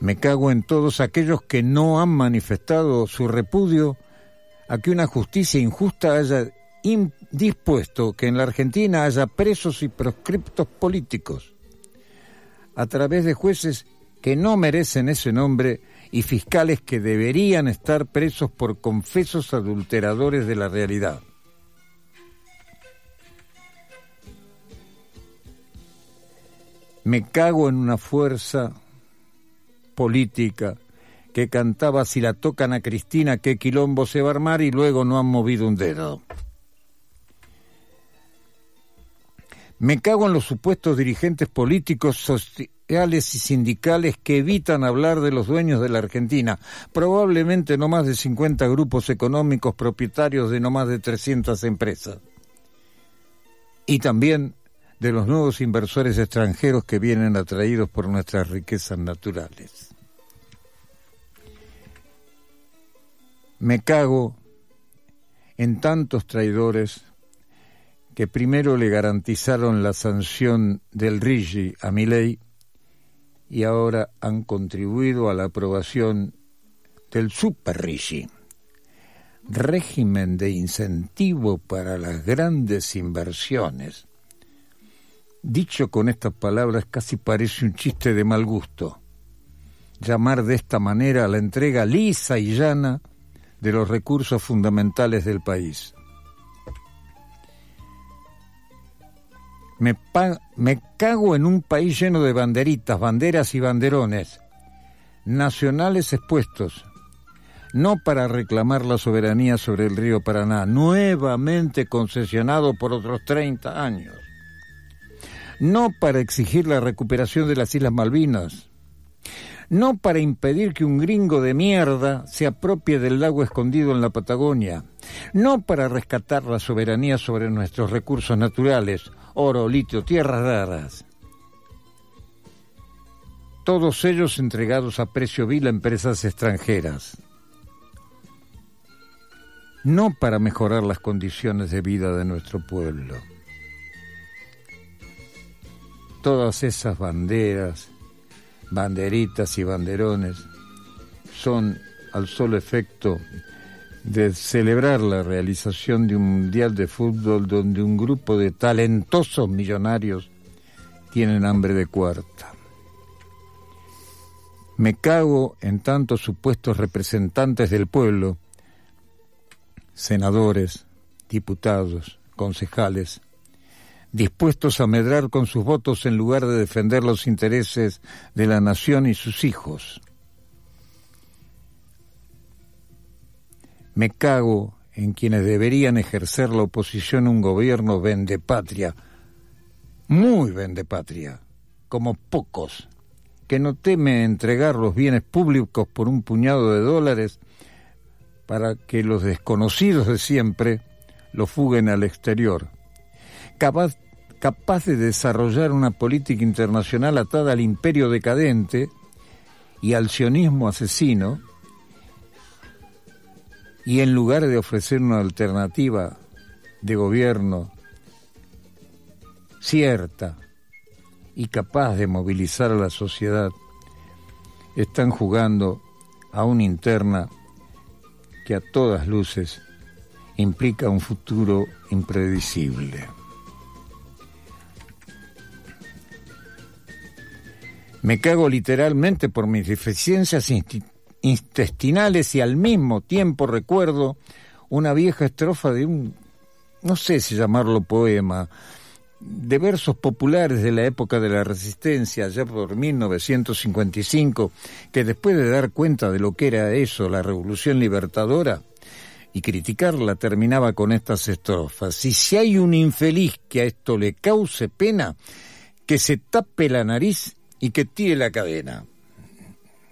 Me cago en todos aquellos que no han manifestado su repudio a que una justicia injusta haya dispuesto que en la Argentina haya presos y proscriptos políticos a través de jueces que no merecen ese nombre y fiscales que deberían estar presos por confesos adulteradores de la realidad. Me cago en una fuerza política que cantaba si la tocan a Cristina qué quilombo se va a armar y luego no han movido un dedo. Me cago en los supuestos dirigentes políticos, sociales y sindicales que evitan hablar de los dueños de la Argentina, probablemente no más de 50 grupos económicos propietarios de no más de 300 empresas. Y también de los nuevos inversores extranjeros que vienen atraídos por nuestras riquezas naturales. Me cago en tantos traidores que primero le garantizaron la sanción del RIGI a Milei y ahora han contribuido a la aprobación del Super RIGI, régimen de incentivo para las grandes inversiones. Dicho con estas palabras casi parece un chiste de mal gusto, llamar de esta manera a la entrega lisa y llana de los recursos fundamentales del país. Me cago en un país lleno de banderitas, banderas y banderones, nacionales expuestos, no para reclamar la soberanía sobre el río Paraná, nuevamente concesionado por otros 30 años, no para exigir la recuperación de las Islas Malvinas, no para impedir que un gringo de mierda se apropie del lago escondido en la Patagonia, no para rescatar la soberanía sobre nuestros recursos naturales, oro, litio, tierras raras. Todos ellos entregados a precio vil a empresas extranjeras. No para mejorar las condiciones de vida de nuestro pueblo. Todas esas banderas, banderitas y banderones son al solo efecto de celebrar la realización de un mundial de fútbol donde un grupo de talentosos millonarios tienen hambre de cuarta. Me cago en tantos supuestos representantes del pueblo, senadores, diputados, concejales, dispuestos a medrar con sus votos en lugar de defender los intereses de la nación y sus hijos. Me cago en quienes deberían ejercer la oposición a un gobierno vendepatria, muy vendepatria, como pocos, que no teme entregar los bienes públicos por un puñado de dólares para que los desconocidos de siempre los fuguen al exterior. Capaz de desarrollar una política internacional atada al imperio decadente y al sionismo asesino, y en lugar de ofrecer una alternativa de gobierno cierta y capaz de movilizar a la sociedad, están jugando a una interna que a todas luces implica un futuro impredecible. Me cago literalmente por mis deficiencias intestinales y al mismo tiempo recuerdo una vieja estrofa de un, no sé si llamarlo poema, de versos populares de la época de la Resistencia, allá por 1955, que después de dar cuenta de lo que era eso, la Revolución Libertadora, y criticarla, terminaba con estas estrofas: y si hay un infeliz que a esto le cause pena, que se tape la nariz y que tire la cadena.